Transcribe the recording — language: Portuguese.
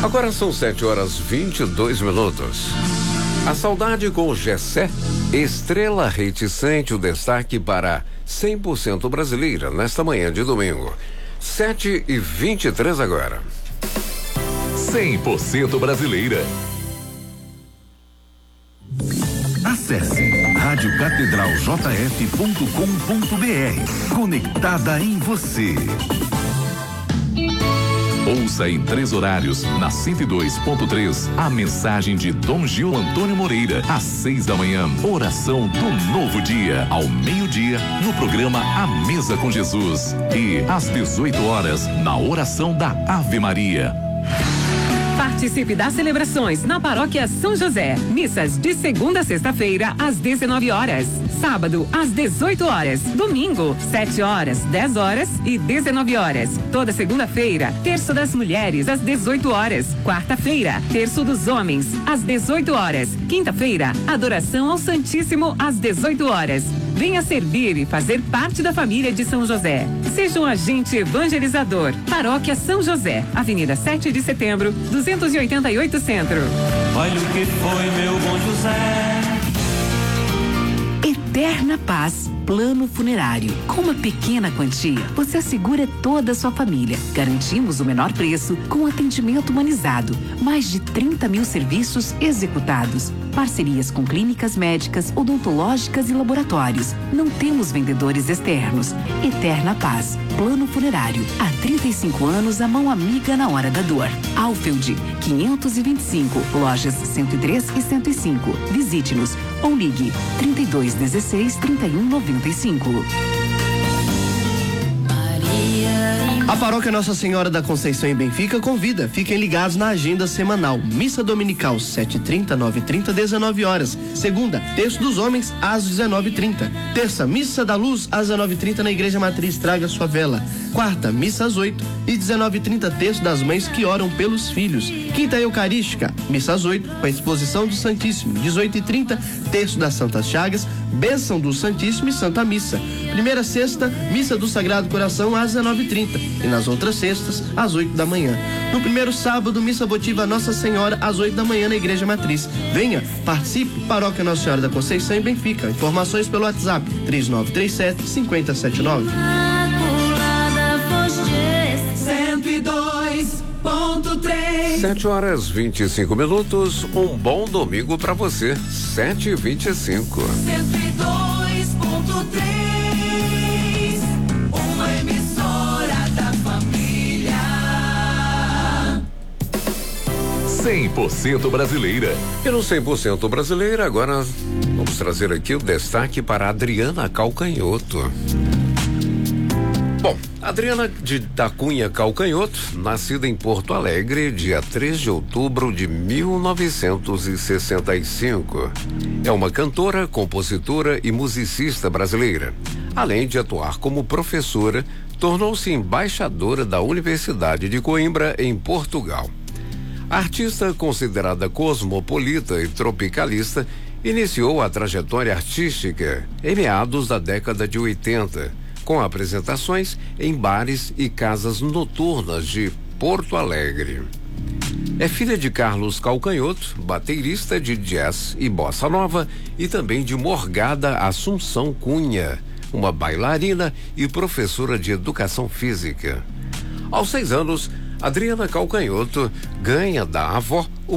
Agora são 7h22. A saudade com o Gessé, estrela reticente, o destaque para 100% brasileira nesta manhã de domingo. 7h23 agora. 100% brasileira. Acesse radiocatedraljf.com.br. Conectada em você. Ouça em 3 horários, na 102.3, a mensagem de Dom Gil Antônio Moreira, às 6 da manhã, oração do novo dia, ao meio-dia, no programa A Mesa com Jesus. E às 18 horas, na oração da Ave Maria. Participe das celebrações na Paróquia São José. Missas de segunda a sexta-feira, às 19 horas. Sábado, às 18 horas. Domingo, 7 horas, 10 horas e 19 horas. Toda segunda-feira, terço das mulheres, às 18 horas. Quarta-feira, terço dos homens, às 18 horas. Quinta-feira, adoração ao Santíssimo, às 18 horas. Venha servir e fazer parte da família de São José. Seja um agente evangelizador. Paróquia São José, Avenida 7 de Setembro, 288 Centro. Olha o que foi, meu bom José. Eterna Paz Plano Funerário. Com uma pequena quantia, você assegura toda a sua família. Garantimos o menor preço com atendimento humanizado. Mais de 30 mil serviços executados. Parcerias com clínicas médicas, odontológicas e laboratórios. Não temos vendedores externos. Eterna Paz Plano Funerário. Há 35 anos, a mão amiga na hora da dor. Alfeld 525, lojas 103 e 105. Visite-nos ou ligue 3216 3195. A Paróquia Nossa Senhora da Conceição em Benfica convida. Fiquem ligados na agenda semanal. Missa dominical 7h30, 9h30, 19 horas. Segunda, terço dos homens às 19h30. Terça, missa da luz às 19h30 na Igreja Matriz. Traga sua vela. Quarta, missa às 8h e 19h30, terço das mães que oram pelos filhos. Quinta, eucarística, missa às 8h, com a exposição do Santíssimo. 18h30, terço das Santas Chagas, bênção do Santíssimo e Santa Missa. Primeira sexta, missa do Sagrado Coração às 19h30 e nas outras sextas, às 8 da manhã. No primeiro sábado, missa votiva Nossa Senhora às 8 da manhã na Igreja Matriz. Venha, participe, Paróquia Nossa Senhora da Conceição em Benfica. Informações pelo WhatsApp 3937-5079. 102.3. 7h25. Um bom domingo pra você. 7h25. 102.3. Uma emissora da família. 100% brasileira. E no 100% brasileira, agora vamos trazer aqui o destaque para Adriana Calcanhoto. Bom, Adriana da Cunha Calcanhoto, nascida em Porto Alegre, dia 3 de outubro de 1965. É uma cantora, compositora e musicista brasileira. Além de atuar como professora, tornou-se embaixadora da Universidade de Coimbra, em Portugal. A artista, considerada cosmopolita e tropicalista, iniciou a trajetória artística em meados da década de 80, com apresentações em bares e casas noturnas de Porto Alegre. É filha de Carlos Calcanhoto, baterista de jazz e bossa nova, e também de Morgada Assunção Cunha, uma bailarina e professora de educação física. Aos 6 anos, Adriana Calcanhoto ganha da avó o